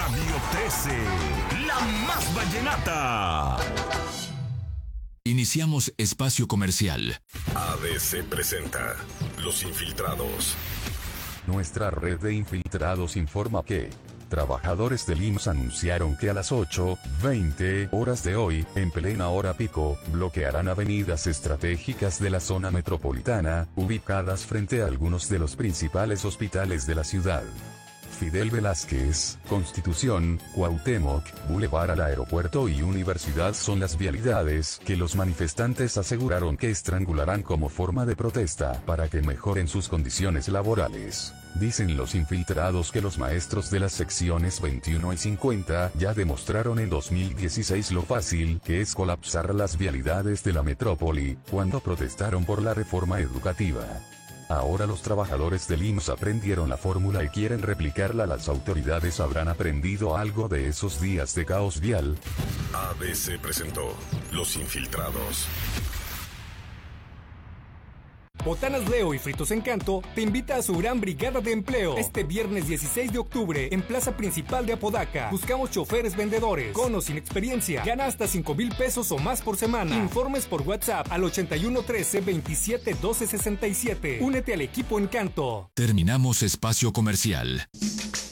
Radio 13, la más vallenata. Iniciamos espacio comercial. ABC presenta Los Infiltrados. Nuestra red de infiltrados informa que trabajadores del IMSS anunciaron que a las 8:20 horas de hoy, en plena hora pico, bloquearán avenidas estratégicas de la zona metropolitana, ubicadas frente a algunos de los principales hospitales de la ciudad. Fidel Velázquez, Constitución, Cuauhtémoc, Boulevard al Aeropuerto y Universidad son las vialidades que los manifestantes aseguraron que estrangularán como forma de protesta para que mejoren sus condiciones laborales. Dicen los infiltrados que los maestros de las secciones 21 y 50 ya demostraron en 2016 lo fácil que es colapsar las vialidades de la metrópoli, cuando protestaron por la reforma educativa. Ahora los trabajadores del IMSS aprendieron la fórmula y quieren replicarla. Las autoridades habrán aprendido algo de esos días de caos vial. ABC presentó Los Infiltrados. Botanas Leo y Fritos Encanto te invita a su gran brigada de empleo. Este viernes 16 de octubre en Plaza Principal de Apodaca. Buscamos choferes vendedores, con o sin experiencia. Gana hasta 5,000 pesos o más por semana. Informes por WhatsApp al 8113 27 12 67. Únete al equipo Encanto. Terminamos espacio comercial.